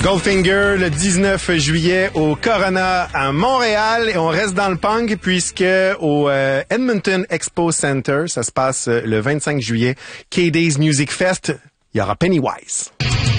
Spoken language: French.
Goldfinger le 19 juillet au Corona à Montréal et on reste dans le punk puisque au Edmonton Expo Center, ça se passe le 25 juillet, K-Days Music Fest, il y aura Pennywise.